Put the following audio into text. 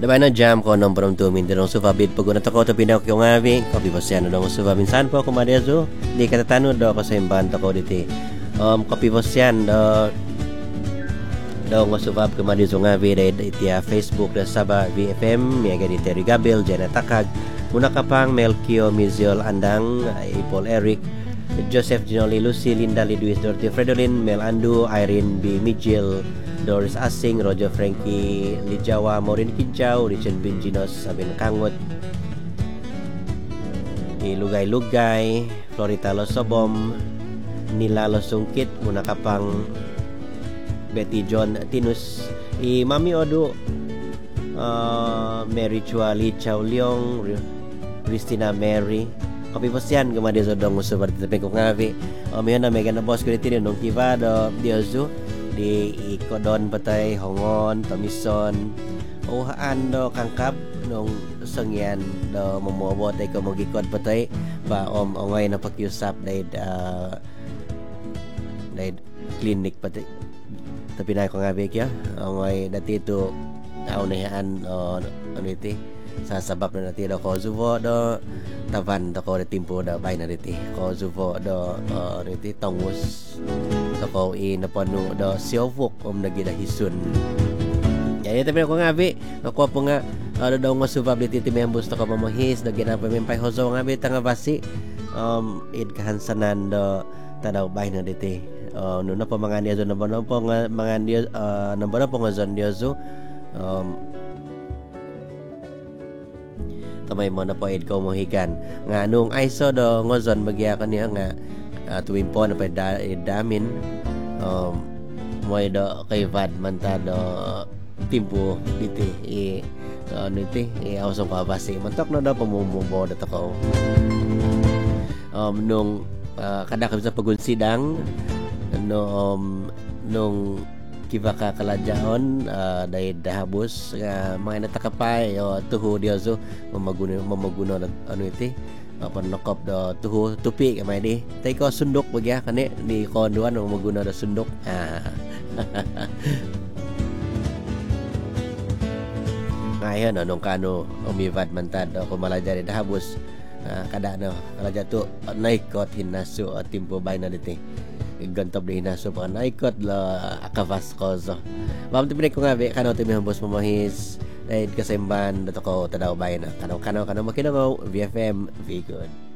Dabei na jam ko nang parum tumin dinong sufabit paguna ko to pinaw ko ngabi ko bibosyan dong sufabin san po ko madezo di katatano do ko sa imban to ko diti kopi bosyan do ngo sufab ko madezo ngabi dai iti Facebook da Saba VFM miaga di Terry Gabriel Jana Takag muna kapang Melkio Miziol Andang Paul Eric Joseph Ginoli Lucy Linda Lidwis Dorothy Fredolin Mel Andu Irene B Mijil Doris Asing, Roger Frankie Lijawa, Maureen Kijau, Richard Binjinos, Sabin Kangut, Lugay-Lugay, Florita Losobom, Nila Losungkit, Muna Kapang, Betty John Tinus, Mami Odu, Mary Chua Li Chao Leong, Christina Mary, Kopi Posian, Gumadi Zodong Musuh Bertetapi Kungavi, Miana Megan Bos Kuritin, Nung Kiva, Diozu, di Ikodon patay Hongon Tomison uhaan do kangkap nung sengyan do momobot ay ko magikod patay ba ongay na pakyusap dahil klinik patay tapi na ko nga bikya ongay dati ito naunayaan ano iti sa sabab na dati do ko zubo do tavan do ko timpo do bay na dati ko zubo do dati tongus ko napano do siovok nagida hisun jadi tapi ko ngabi ako po nga daw nga subability ti members to ko mamahis do ginapa mimpay hozo ngabi tanga basi id kahansanan do tadaw bay na diti no na po mga niyo no po mga niyo number po nga zon niyo tamay mo na po id ko mohigan nga nung ISO do ngozon bagya kaniya nga tuwing po na pa damin mo do kay vad manta do timpo diti niti awsong pabasi mantok na do pamumubo dato ko nung kada kami sa pagunsidang nung kiba ka kalajaon dahil dahabos mga natakapay tuho diyo mamaguno ano iti panokop do tuho tupi kamay di tay ko sundok bagya kani di konduan maguna do sundok ngayon nung kano umivad mantad ko malaja di dahabos kada no kalaja tu naikot hinasu timpo bay na diti gantob di hinasu pa naikot la akavas ko so bam tipin ko nga kano timi hambos mamahis dahil kasimban dato ko tadaw bay na kano makinaw VFM very good.